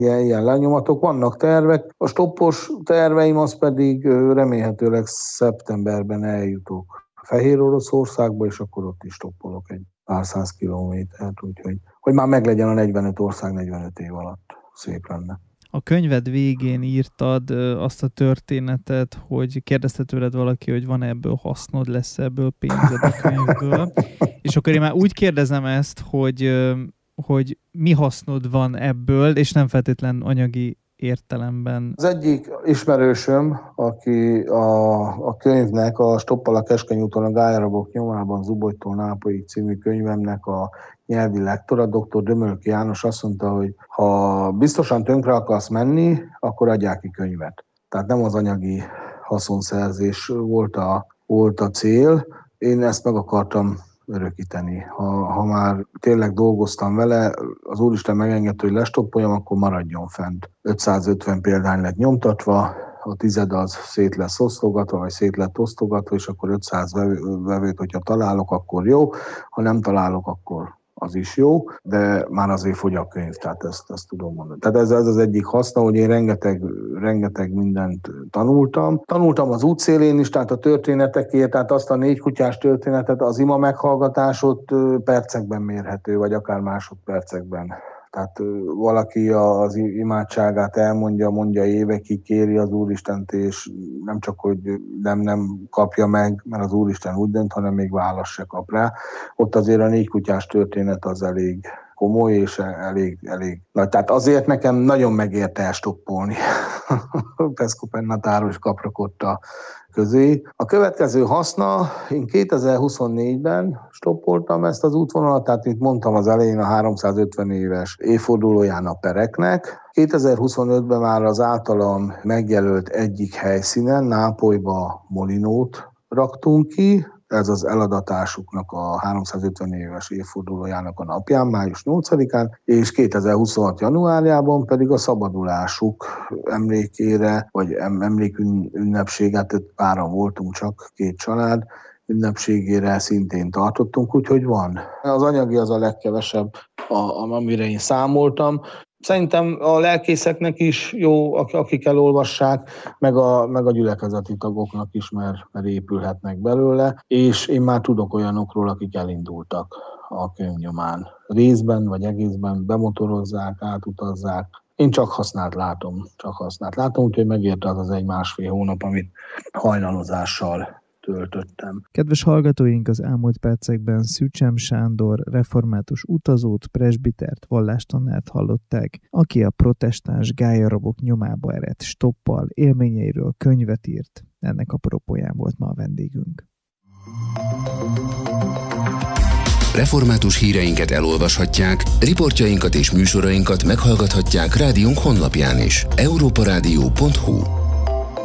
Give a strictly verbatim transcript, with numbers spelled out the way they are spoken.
ilyen, ilyen lenyomatok. Vannak tervek, a stoppos terveim az pedig remélhetőleg szeptemberben eljutok Fehér Oroszországba, és akkor ott is stoppolok egy pár száz kilométert, úgyhogy hogy már meglegyen a negyvenöt ország negyvenöt év alatt. Szép lenne. A könyved végén írtad azt a történetet, hogy kérdezte tőled valaki, hogy van ebből hasznod, lesz ebből pénzed a könyvből. És akkor én már úgy kérdezem ezt, hogy, hogy mi hasznod van ebből, és nem feltétlen anyagi értelemben. Az egyik ismerősöm, aki a, a könyvnek, a Stoppal a Keskeny úton a Gályarabok nyomában Zubolytól Nápolyig című könyvemnek a nyelvi lektora, doktor Dömölki János azt mondta, hogy ha biztosan tönkre akarsz menni, akkor adják ki könyvet. Tehát nem az anyagi haszonszerzés volt a, volt a cél. Én ezt meg akartam örökíteni. Ha, ha már tényleg dolgoztam vele, az Úristen megengedte, hogy lestoppoljam, akkor maradjon fent. ötszázötven példány lett nyomtatva, a tized az szét lesz osztogatva, vagy szét lett osztogatva, és akkor ötszáz vevőt, hogyha találok, akkor jó, ha nem találok, akkor az is jó, de már azért fogy a könyv, tehát ezt, ezt tudom mondani. Tehát ez, ez az egyik haszna, hogy én rengeteg, rengeteg mindent tanultam. Tanultam az útszélén is, tehát a történetekért, tehát azt a négy kutyás történetet, az ima meghallgatásot percekben mérhető, vagy akár másodpercekben. Tehát valaki az imádságát elmondja, mondja évekig, kéri az Úristent, és nem csak, hogy nem, nem kapja meg, mert az Úristen úgy dönt, hanem még választ se kap rá. Ott azért a négy kutyás történet az elég komoly, és elég, elég nagy. Tehát azért nekem nagyon megérte elstoppolni Pescopennatáros Capracotta közé. A következő haszna, én kétezer-huszonnégyben stoppoltam ezt az útvonalat, tehát itt mondtam az elején a háromszázötven éves évfordulóján a pereknek. kétezer-huszonötben már az általam megjelölt egyik helyszínen, Nápolyba Molinót raktunk ki, ez az eladatásuknak a háromszázötven éves évfordulójának a napján, május nyolcadikán, és kétezer-huszonhat januárjában pedig a szabadulásuk emlékére, vagy emlékünnepséget, páran voltunk csak, két család, ünnepségére szintén tartottunk, úgyhogy van. Az anyagi az a legkevesebb, a, amire én számoltam. Szerintem a lelkészeknek is jó, akik elolvassák, meg a, meg a gyülekezeti tagoknak is, mert, mert épülhetnek belőle, és én már tudok olyanokról, akik elindultak a könyv nyomán. Részben vagy egészben bemotorozzák, átutazzák. Én csak használt látom, csak használt látom, úgyhogy megérte az az egy-másfél hónap, amit hajnalozással töltöttem. Kedves hallgatóink, az elmúlt percekben Szűcsem Sándor református utazót, presbitert, vallástanárt hallották, aki a protestáns gályarabok nyomába eredt Stoppal élményeiről könyvet írt. Ennek apropóján volt ma a vendégünk. Református híreinket elolvashatják, riportjainkat és műsorainkat meghallgathatják rádiónk honlapján is. európa rádió pont hu